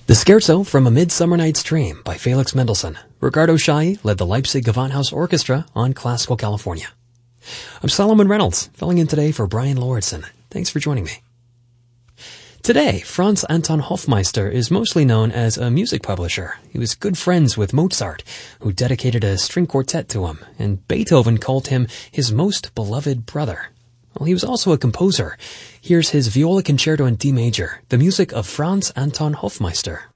The Scherzo from A Midsummer Night's Dream by Felix Mendelssohn. Riccardo Chailly led the Leipzig Gewandhaus Orchestra on Classical California. I'm Solomon Reynolds, filling in today for Brian Lauritsen. Thanks for joining me. Today, Franz Anton Hofmeister is mostly known as a music publisher. He was good friends with Mozart, who dedicated a string quartet to him, and Beethoven called him his most beloved brother. Well, he was also a composer. Here's his Viola Concerto in D major, the music of Franz Anton Hofmeister.